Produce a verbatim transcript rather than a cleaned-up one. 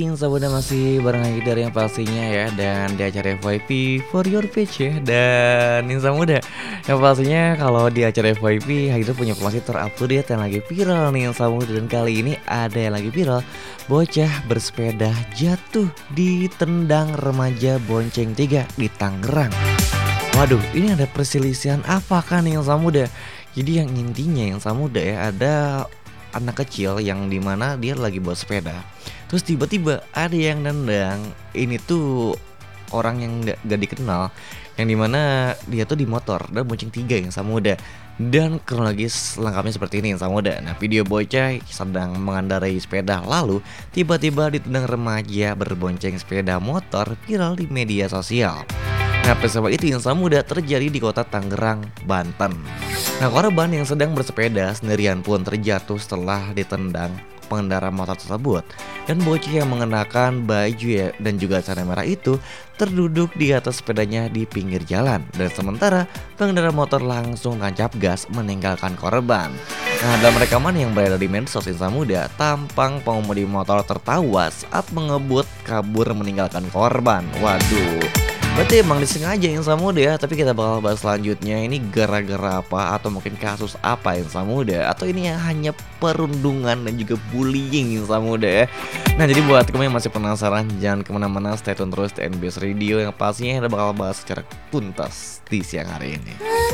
Sahabat masih bareng lagi dari yang pastinya ya. Dan di acara F Y P For Your Page ya. Dan Insa Muda, yang pastinya kalau di acara F Y P itu punya informasi terupdate yang lagi viral nih Insa Muda. Dan kali ini ada yang lagi viral, bocah bersepeda jatuh ditendang remaja bonceng tiga di Tangerang. Waduh, ini ada perselisihan apa kan Insa Muda? Jadi yang intinya Insa Muda ya, ada anak kecil yang dimana dia lagi bawa sepeda. Terus tiba-tiba ada yang nendang. Ini tuh orang yang gak, gak dikenal, yang dimana dia tuh di motor dan bonceng tiga yang sama muda. Dan kronologis lengkapnya seperti ini yang sama muda. Nah, video bocah sedang mengendarai sepeda, lalu tiba-tiba ditendang remaja berbonceng sepeda motor, viral di media sosial. Nah, peristiwa itu yang sama muda terjadi di kota Tangerang, Banten. Nah, korban yang sedang bersepeda sendirian pun terjatuh setelah ditendang pengendara motor tersebut. Dan bocah yang mengenakan baju ya, dan juga celana merah itu terduduk di atas sepedanya di pinggir jalan. Dan sementara pengendara motor langsung tancap gas meninggalkan korban. Nah, dalam rekaman yang beredar di medsos Insa Muda, tampang pengemudi motor tertawa saat mengebut kabur meninggalkan korban. Waduh, berarti emang disengaja Insa Muda ya. Tapi kita bakal bahas selanjutnya, ini gara-gara apa atau mungkin kasus apa Insa Muda, atau ini yang hanya perundungan dan juga bullying Insa Muda ya. Nah, jadi buat kamu yang masih penasaran, jangan kemana-mana, stay tune terus di N B S Radio yang pastinya kita bakal bahas secara tuntas di siang hari ini.